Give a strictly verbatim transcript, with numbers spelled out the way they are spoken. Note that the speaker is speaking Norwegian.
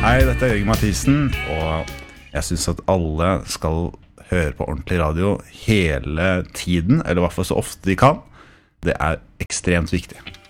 Hei, dette er Jørgen Mathisen, og jeg synes at alle skal høre på ordentlig radio hele tiden, eller i hvert fall så ofte de kan. Det er ekstremt viktig.